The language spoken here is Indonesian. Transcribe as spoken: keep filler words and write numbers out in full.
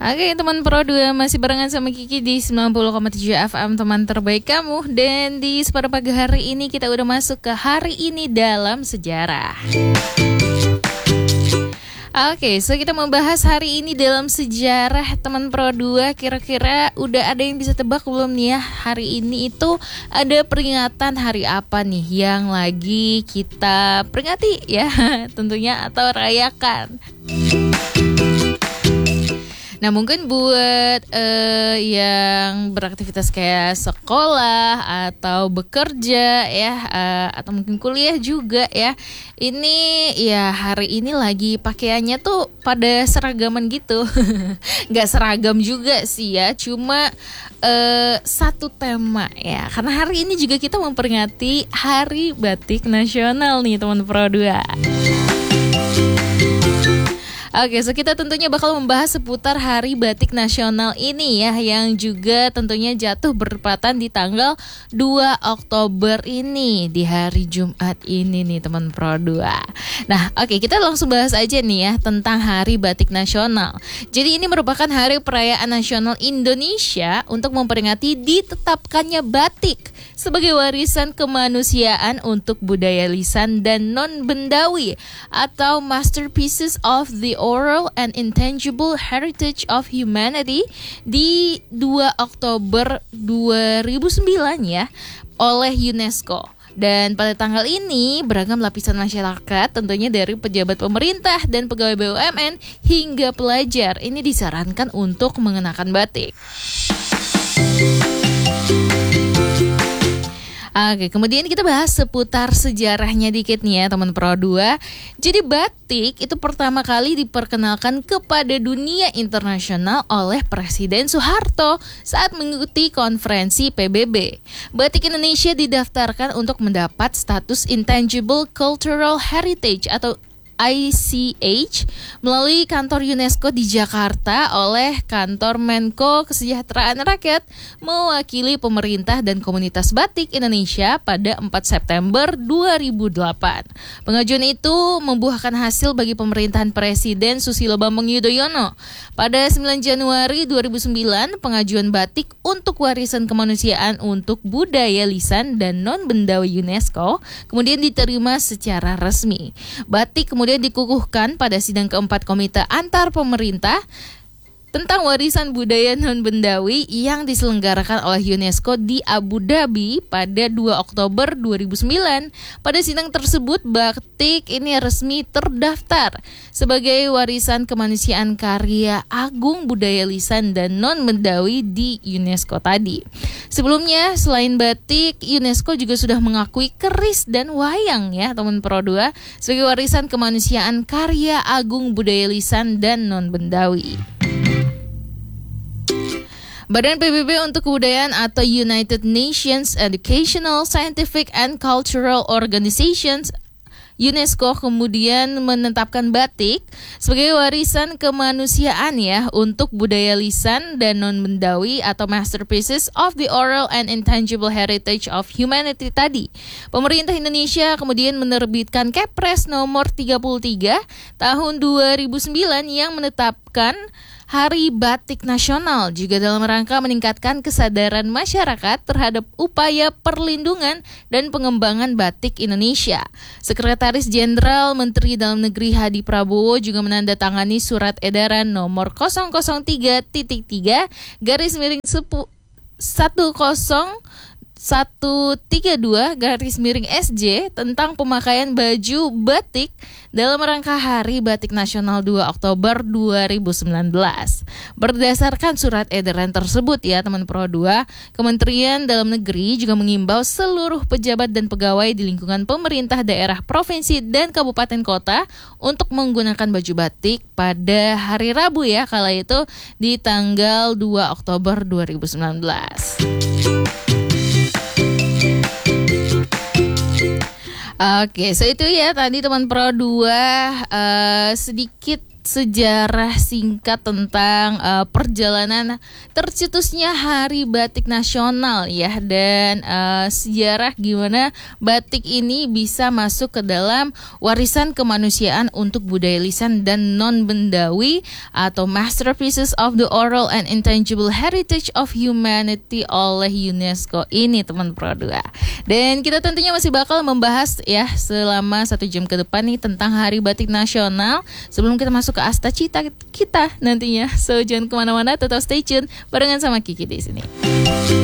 Oke teman Pro dua masih barengan sama Kiki di sembilan puluh koma tujuh F M, teman terbaik kamu. Dan di separuh pagi hari ini kita udah masuk ke hari ini dalam sejarah. Oke, so kita membahas hari ini dalam sejarah teman Pro dua. Kira-kira udah ada yang bisa tebak belum nih ya? Hari ini itu ada peringatan hari apa nih yang lagi kita peringati ya tentunya atau rayakan. Nah mungkin buat uh, yang beraktivitas kayak sekolah atau bekerja ya uh, atau mungkin kuliah juga ya, ini ya hari ini lagi pakaiannya tuh pada seragaman gitu. Nggak seragam juga sih ya, cuma uh, satu tema ya, karena hari ini juga kita memperingati Hari Batik Nasional nih teman Pro dua. Oke, so kita tentunya bakal membahas seputar Hari Batik Nasional ini ya, yang juga tentunya jatuh bertepatan di tanggal dua Oktober ini, di hari Jumat ini nih teman Pro dua. Nah, oke, kita langsung bahas aja nih ya tentang Hari Batik Nasional. Jadi ini merupakan hari perayaan nasional Indonesia untuk memperingati ditetapkannya batik sebagai warisan kemanusiaan untuk budaya lisan dan non-bendawi atau masterpieces of the oral and intangible heritage of humanity di dua Oktober dua ribu sembilan ya oleh UNESCO. Dan pada tanggal ini beragam lapisan masyarakat tentunya dari pejabat pemerintah dan pegawai B U M N hingga pelajar ini disarankan untuk mengenakan batik. Oke, kemudian kita bahas seputar sejarahnya dikit nih ya teman Pro dua. Jadi batik itu pertama kali diperkenalkan kepada dunia internasional oleh Presiden Soeharto saat mengikuti konferensi P B B. Batik Indonesia didaftarkan untuk mendapat status Intangible Cultural Heritage atau I C H melalui kantor UNESCO di Jakarta oleh kantor Menko Kesejahteraan Rakyat mewakili pemerintah dan komunitas batik Indonesia pada empat September dua ribu delapan. Pengajuan itu membuahkan hasil bagi pemerintahan Presiden Susilo Bambang Yudhoyono. Pada sembilan Januari dua ribu sembilan, pengajuan batik untuk warisan kemanusiaan untuk budaya lisan dan non-bendawi UNESCO kemudian diterima secara resmi. Batik kemudian Kemudian dikukuhkan pada sidang keempat Komite Antar Pemerintah tentang warisan budaya non-bendawi yang diselenggarakan oleh UNESCO di Abu Dhabi pada dua Oktober dua ribu sembilan. Pada sidang tersebut, batik ini resmi terdaftar sebagai warisan kemanusiaan karya agung budaya lisan dan non-bendawi di UNESCO tadi. Sebelumnya, selain batik, UNESCO juga sudah mengakui keris dan wayang ya teman Pro dua sebagai warisan kemanusiaan karya agung budaya lisan dan non-bendawi. Badan P B B untuk Kebudayaan atau United Nations Educational, Scientific and Cultural Organizations UNESCO kemudian menetapkan batik sebagai warisan kemanusiaan ya untuk budaya lisan dan non-bendawi atau masterpieces of the oral and intangible heritage of humanity tadi. Pemerintah Indonesia kemudian menerbitkan Kepres nomor tiga puluh tiga tahun dua ribu sembilan yang menetapkan Hari Batik Nasional juga dalam rangka meningkatkan kesadaran masyarakat terhadap upaya perlindungan dan pengembangan batik Indonesia. Sekretaris Jenderal Menteri Dalam Negeri Hadi Prabowo juga menandatangani surat edaran nomor nol nol tiga titik tiga garis miring sepuluh satu tiga dua garis miring S J tentang pemakaian baju batik dalam rangka Hari Batik Nasional dua Oktober dua ribu sembilan belas. Berdasarkan surat edaran tersebut ya teman Pro dua, Kementerian Dalam Negeri juga mengimbau seluruh pejabat dan pegawai di lingkungan pemerintah daerah, provinsi dan kabupaten kota untuk menggunakan baju batik pada hari Rabu ya, kala itu di tanggal dua Oktober dua ribu sembilan belas. Oke, so itu ya tadi teman Pro dua uh, sedikit sejarah singkat tentang uh, perjalanan tercetusnya Hari Batik Nasional ya, dan uh, sejarah gimana batik ini bisa masuk ke dalam warisan kemanusiaan untuk budaya lisan dan non-bendawi atau Masterpieces of the Oral and Intangible Heritage of Humanity oleh UNESCO ini teman Pro dua. Dan kita tentunya masih bakal membahas ya selama satu jam ke depan nih tentang Hari Batik Nasional sebelum kita masuk ke Asta Cita kita nantinya. So jangan kemana-mana, tetap stay tune barengan sama Kiki di sini.